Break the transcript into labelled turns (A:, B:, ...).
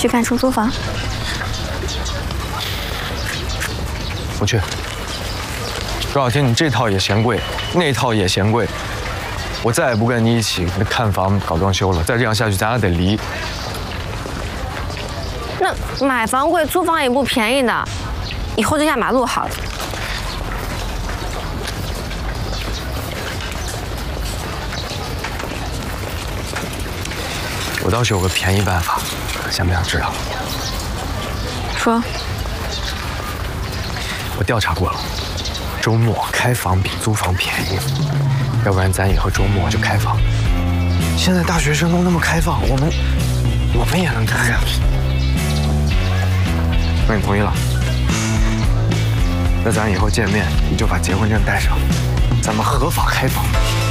A: 去看出租房？
B: 不去。周小天，你这套也嫌贵，那套也嫌贵，我再也不跟你一起看房搞装修了。再这样下去，咱俩得离。
A: 那买房贵，租房也不便宜的，以后就压马路好了。
B: 我倒是有个便宜办法，想不想知道？
A: 说。
B: 我调查过了，周末开房比租房便宜，要不然咱以后周末就开房。现在大学生都那么开放，我们也能开呀。那你同意了？那咱以后见面，你就把结婚证带上，咱们合法开房。